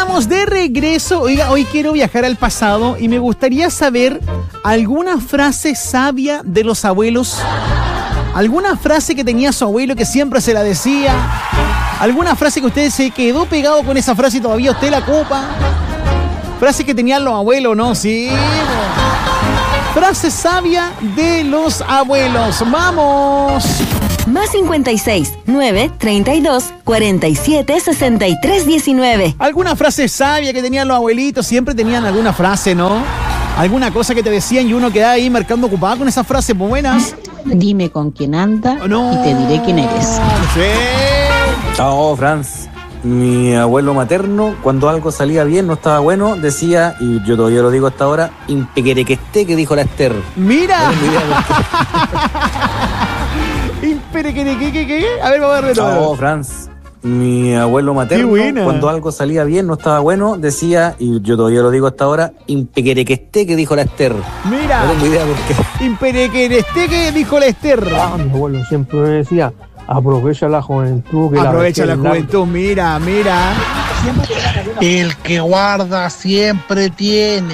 estamos de regreso. Oiga, hoy quiero viajar al pasado y me gustaría saber alguna frase sabia de los abuelos. Alguna frase que tenía su abuelo que siempre se la decía. Alguna frase que usted se quedó pegado con esa frase y todavía usted la ocupa. Frase que tenían los abuelos, ¿no? Sí. Frase sabia de los abuelos. ¡Vamos! Más 56 9 32 47 63 19. Alguna frase sabia que tenían los abuelitos. Siempre tenían alguna frase, ¿no? Alguna cosa que te decían y uno quedaba ahí marcando ocupado con esas frases muy buenas. Dime con quién anda y te diré quién eres. Sí. Chao, Franz. Mi abuelo materno, cuando algo salía bien, no estaba bueno, decía, y yo todavía lo digo hasta ahora, impequerequesté, que dijo la Esther. ¡Mira! ¿Qué? A ver, vamos a ver. Chao, Franz. Mi abuelo materno, cuando algo salía bien, no estaba bueno, decía, y yo todavía lo digo hasta ahora, impequerequesté, que dijo la Esther. Mira. No tengo idea por qué. Impequerequesté, que dijo la Esther. Mi abuelo siempre decía, aprovecha la juventud. Aprovecha la juventud, mira. El que guarda siempre tiene.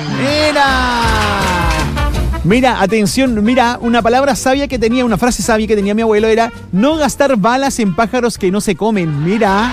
Mira, atención, una palabra sabia que tenía, una frase sabia que tenía mi abuelo era no gastar balas en pájaros que no se comen. Mira.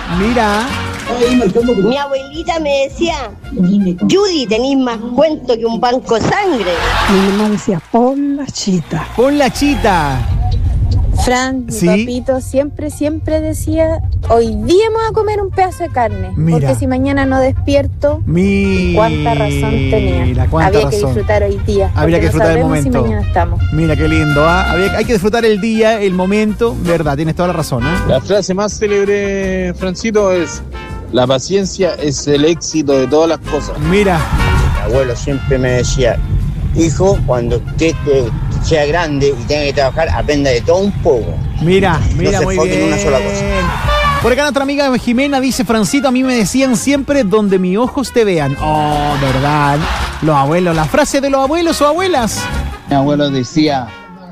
Mi abuelita me decía, Judy, tenés más cuento que un banco de sangre. Mi mamá decía, pon la chita. Fran, mi ¿Sí? papito siempre decía, hoy día vamos a comer un pedazo de carne. Mira. Porque si mañana no despierto, cuánta razón tenía. Había que disfrutar hoy día. Habría que disfrutar el momento. Si mañana estamos. Mira qué lindo, hay que disfrutar el día, el momento. Verdad, tienes toda la razón, ¿eh? La frase más célebre, Francito, es: la paciencia es el éxito de todas las cosas. Mira. Mi abuelo siempre me decía, hijo, cuando usted sea grande y tenga que trabajar, aprenda de todo un poco. Mira, no se muy enfoque bien. en una sola cosa. Por acá nuestra amiga Jimena dice, Francito, a mí me decían siempre donde mis ojos te vean. Oh, verdad. Los abuelos, la frase de los abuelos o abuelas. Mi abuelo decía,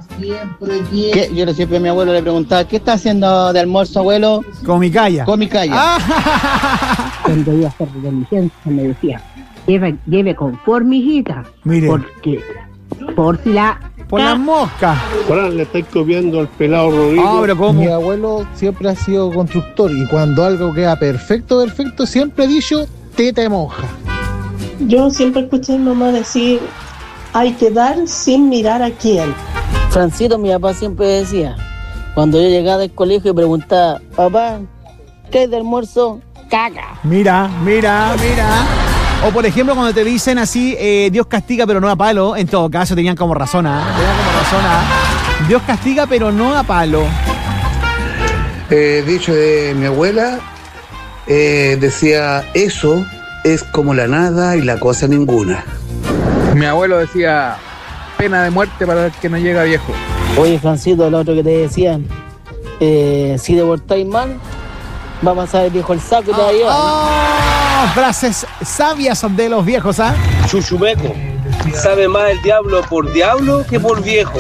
yo siempre a mi abuelo le preguntaba, ¿qué está haciendo de almuerzo, abuelo? Comicaya. Cuando iba a hacer diligencia me decía, lleve conforme, hijita. Mire. Porque por si la... Por las moscas. Ahora le estáis copiando al pelado Rodrigo. Pero ¿cómo? Mi abuelo siempre ha sido constructor y cuando algo queda perfecto, siempre ha dicho, teta de monja. Yo siempre escuché a mi mamá decir, hay que dar sin mirar a quién. Francito, mi papá siempre decía, cuando yo llegaba del colegio y preguntaba, papá, ¿qué es de almuerzo? Caca. Mira. O por ejemplo, cuando te dicen así, Dios castiga pero no a palo, en todo caso tenían como razón, Dios castiga pero no a palo. Dicho de mi abuela, decía, eso es como la nada y la cosa ninguna. Mi abuelo decía, pena de muerte para el que no llega viejo. Oye, Francito, lo otro que te decían, si te portáis mal, va a pasar el viejo el saco y te va a llevar. Frases sabias de los viejos, ¿ah? Chuchumeco, sabe más el diablo por diablo que por viejo.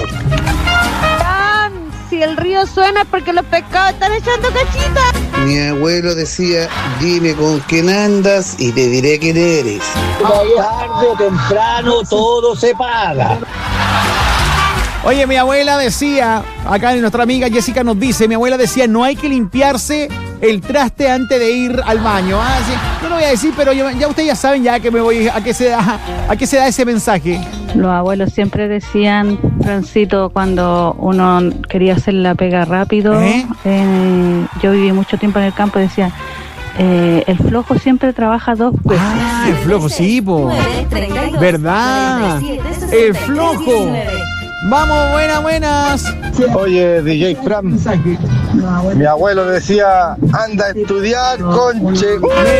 Si el río suena es porque los pescados están echando cachitas. Mi abuelo decía, dime con quién andas y te diré quién eres. Tarde o temprano todo se paga. Oye, mi abuela decía, acá nuestra amiga Jessica nos dice, mi abuela decía, no hay que limpiarse el traste antes de ir al baño. Sí, no lo voy a decir, pero ya ustedes ya saben ya que me voy, a qué se da ese mensaje. Los abuelos siempre decían, Francito, cuando uno quería hacer la pega rápido, yo viví mucho tiempo en el campo, decían, el flojo siempre trabaja 2 veces. El flojo, sí, po. ¿Verdad? El flojo. Vamos, buenas. Oye, DJ Fran, mi abuelo decía, anda a estudiar, conche.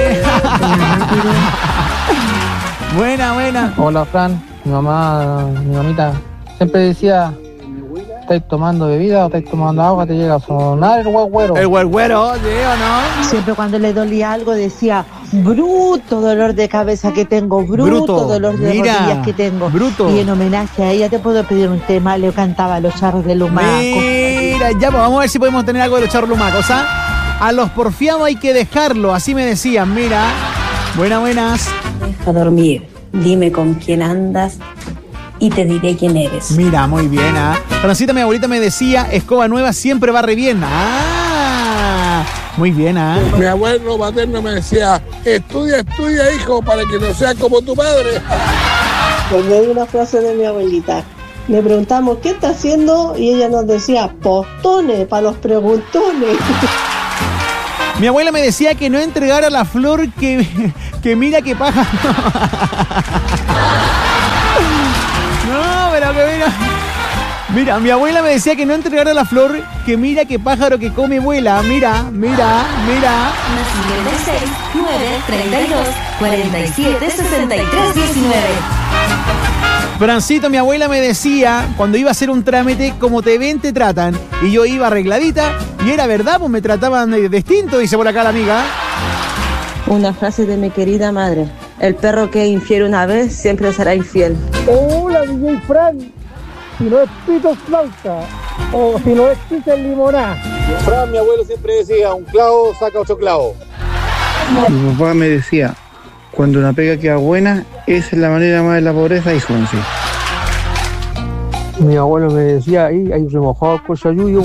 Buena. Hola, Fran, mi mamita, siempre decía, ¿estáis tomando bebida o estáis tomando agua? Te llega a sonar el huerguero. El huerguero, ¿sí o no? Siempre cuando le dolía algo decía, bruto dolor de cabeza que tengo, bruto dolor de rodillas que tengo. Y en homenaje a ella te puedo pedir un tema, le cantaba Los Charros de Lumaco. Mira, ya pues, vamos a ver si podemos tener algo de Los Charros Lumacos, ¿ah? A los porfiados hay que dejarlo, así me decían, mira. Buenas. Deja dormir, dime con quién andas y te diré quién eres. Mira, muy bien, ¿ah? Francita, mi abuelita me decía, escoba nueva siempre barre bien. Muy bien, ¿ah? Mi abuelo materno me decía, estudia, hijo, para que no seas como tu padre. Pues hay una frase de mi abuelita. Le preguntamos, ¿qué está haciendo? Y ella nos decía, postones para los preguntones. Mi abuela me decía que no entregara la flor que mira que paja. No, pero que mira. Mira, mi abuela me decía que no entregara la flor que mira que pájaro que come vuela. Mira. 56 932 47 63 19. Francito, mi abuela me decía, cuando iba a hacer un trámite, como te ven, te tratan. Y yo iba arregladita, y era verdad, pues me trataban distinto, dice por acá la amiga. Una frase de mi querida madre. El perro que infiere una vez, siempre será infiel. Hola, DJ Fran. Si no es pito, flauta. O si no es pizza, limonada. Fran, mi abuelo siempre decía, un clavo saca 8 clavos. Mi papá me decía, cuando una pega queda buena, esa es la manera más de la pobreza, hijo. Sí. Mi abuelo me decía, ahí remojado con sayuyo.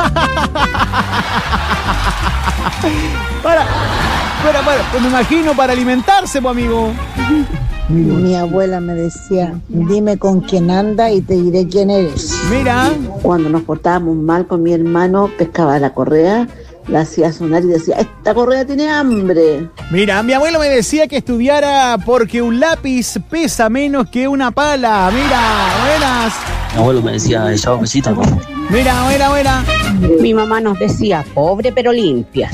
Para, pues me imagino para alimentarse, pues, amigo. Mi abuela me decía, dime con quién anda y te diré quién eres. Mira. Cuando nos portábamos mal con mi hermano, pescaba la correa, la hacía sonar y decía, esta correa tiene hambre. Mira, mi abuelo me decía que estudiara porque un lápiz pesa menos que una pala. Mira, buenas. Mi abuelo me decía, chao, besito. Mira, buena. Mi mamá nos decía, pobre pero limpias.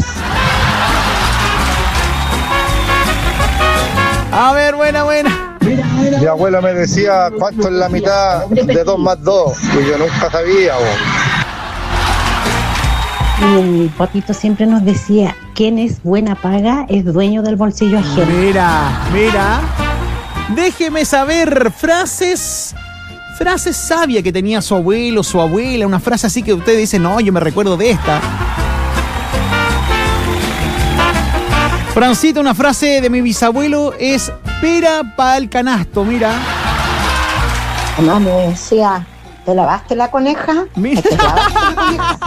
A ver, buena. Mi abuela me decía, ¿cuánto es la mitad de 2 más 2? Y yo nunca sabía. Y mi papito siempre nos decía, quien es buena paga es dueño del bolsillo ajeno. Mira. Déjeme saber frases sabias que tenía su abuelo, su abuela, una frase así que usted dice, no, yo me recuerdo de esta. Francita, una frase de mi bisabuelo es pera pa'l canasto, mira. Mamá me decía, ¿te lavaste la coneja? Mira. ¿Te lavaste la coneja?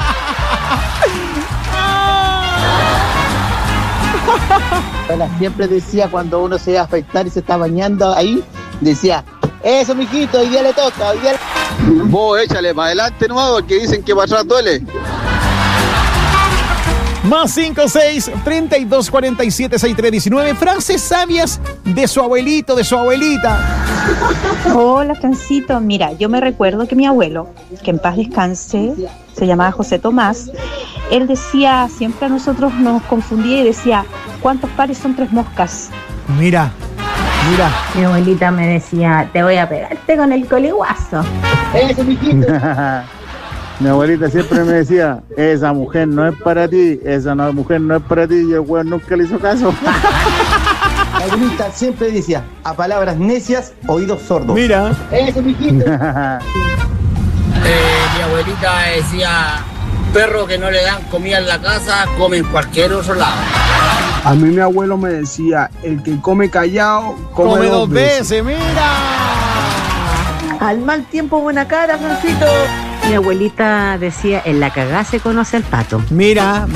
Bueno, siempre decía cuando uno se iba a afeitar y se está bañando ahí, decía, eso mijito, hoy día le toca, hoy día le... Vos échale para adelante nomás porque dicen que para atrás duele. Más 56 32 47 63 19. Frases sabias de su abuelito, de su abuelita. Hola, Francito. Mira, yo me recuerdo que mi abuelo, que en paz descanse, se llamaba José Tomás, él decía, siempre a nosotros nos confundía y decía, ¿cuántos pares son 3 moscas? Mira. Mi abuelita me decía, te voy a pegarte con el coliguazo. Eso, mijito. Mi abuelita siempre me decía, esa mujer no es para ti, mujer no es para ti, y el weón nunca le hizo caso. La abuelita siempre decía, a palabras necias, oídos sordos. Mira. Eso, mijito. Mi abuelita decía, perro que no le dan comida en la casa, come en cualquier otro lado. A mí mi abuelo me decía, el que come callado, come 2 veces. Mira. Al mal tiempo, buena cara, Francito. Mi abuelita decía, en la cagá se conoce el pato. Mira.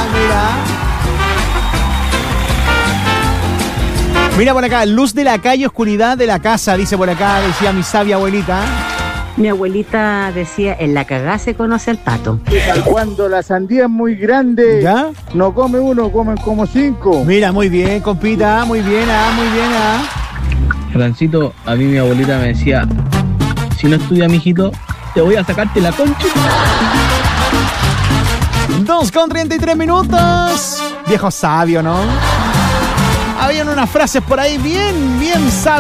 Mira por acá, luz de la calle, oscuridad de la casa, dice por acá, decía mi sabia abuelita. Mi abuelita decía, en la cagá se conoce el pato. Cuando la sandía es muy grande, ¿ya? No come uno, comen como 5. Mira, muy bien, compita, muy bien. Francito, a mí mi abuelita me decía, si no estudia, mijito, te voy a sacarte la concha. 2:33. Viejo sabio, ¿no? Habían unas frases por ahí bien sabias.